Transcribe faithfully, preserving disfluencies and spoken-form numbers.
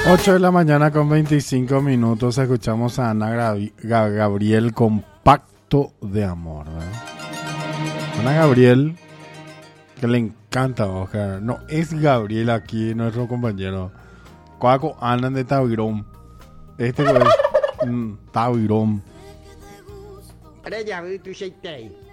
ocho de la mañana con veinticinco minutos. Escuchamos a Ana Gabi- Ga- Gabriel con Pacto de Amor, ¿verdad? Ana Gabriel, que le encanta Oscar. No es Gabriel aquí, nuestro compañero. Cuaco andan de Tavirón. Este pues, mm, Tavirón. Ahora ya vi tu cheitei.